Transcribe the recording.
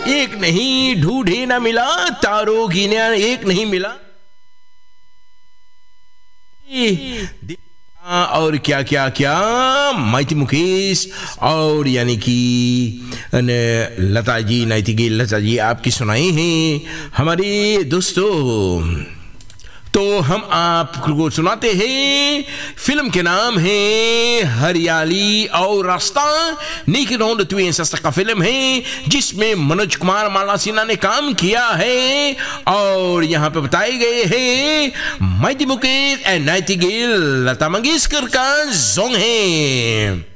एक नहीं ढूंढे ना मिला, तारों गिना एक नहीं मिला। और क्या क्या क्या माइती मुकेश और यानी कि लता जी, नाइटिंगेल लता जी आपकी सुनाई हैं हमारे दोस्तों। तो हम आपको सुनाते हैं, फिल्म के नाम है हरियाली और रास्ता। निकी रॉन्ड ट्वेन का फिल्म है जिसमें मनोज कुमार माला सिन्हा ने काम किया है और यहाँ पे बताए गए हैं mighty Mukesh and Nightingale Lata Mangeshkar का सॉन्ग है।